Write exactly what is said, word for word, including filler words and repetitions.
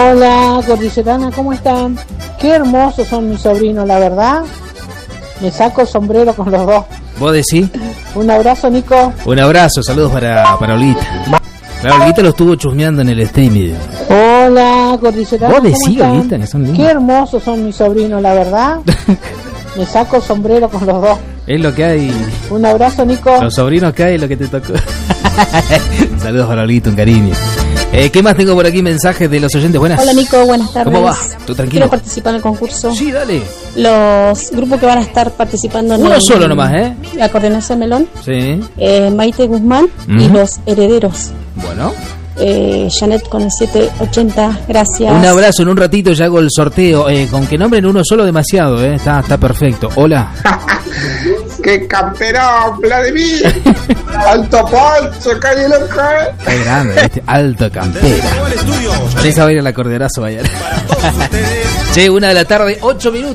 Hola, cordillerana, ¿cómo están? Qué hermosos son mis sobrinos, la verdad. Me saco el sombrero con los dos. ¿Vos decís? Un abrazo, Nico. Un abrazo, saludos para, para Olguita. Claro, Olguita lo estuvo chusmeando en el streaming. Hola, cordillerana, ¿Vos ¿cómo decís, están? Olguita, que son lindos? Qué hermosos son mis sobrinos, la verdad. Me saco el sombrero con los dos. Es lo que hay. Un abrazo, Nico. Los sobrinos que hay es lo que te tocó. Saludos para Olguita, un cariño. Eh, ¿Qué más tengo por aquí? Mensajes de los oyentes. Buenas. Hola, Nico, buenas tardes. ¿Cómo va? ¿Tú tranquilo? Quiero participar en el concurso. Sí, dale. Los grupos que van a estar participando en Uno el, solo nomás, ¿eh? La coordinación Melón. Sí. Eh, Maite Guzmán Uh-huh. y los Herederos. Bueno. Eh, Janet con el siete ochenta, gracias. Un abrazo, en un ratito ya hago el sorteo. Eh, con que nombren uno solo demasiado, ¿eh? Está, está perfecto. Hola. ¡Qué camperón, Vladimir! ¡Alto Poncho, calle loca! Qué grande, ¿viste? Alto campera. Sí, esa va a ir al acordeonazo, vaya. Che, una de la tarde, ocho minutos.